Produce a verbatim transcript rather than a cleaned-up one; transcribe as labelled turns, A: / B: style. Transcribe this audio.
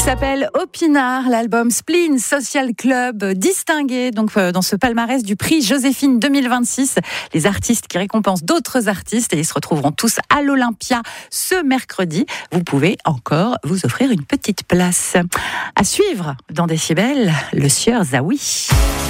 A: s'appelle Opinard, l'album Spleen Social Club, distingué donc dans ce palmarès du prix Joséphine deux mille vingt-six. Les artistes qui récompensent d'autres artistes et ils se retrouveront tous à l'Olympia ce mercredi. Vous pouvez encore vous offrir une petite place. À suivre dans Décibel, le sieur Zawi.